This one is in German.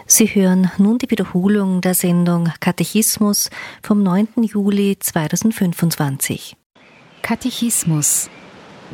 Sie hören nun die Wiederholung der Sendung Katechismus vom 9. Juli 2025. Katechismus